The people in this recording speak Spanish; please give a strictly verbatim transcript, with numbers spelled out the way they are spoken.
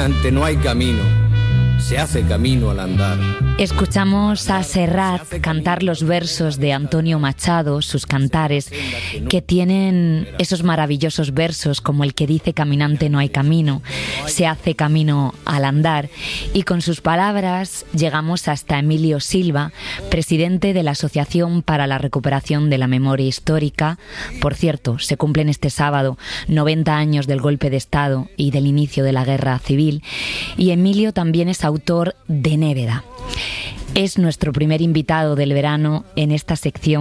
caminante no hay camino, se hace camino al andar. Escuchamos a Serrat cantar los versos de Antonio Machado, sus cantares, que tienen esos maravillosos versos como el que dice caminante no hay camino, se hace camino al andar. Y con sus palabras llegamos hasta Emilio Silva, presidente de la Asociación para la Recuperación de la Memoria Histórica. Por cierto, se cumplen este sábado noventa años del golpe de Estado y del inicio de la Guerra Civil. Y Emilio también es autor de Néveda. Es nuestro primer invitado del verano en esta sección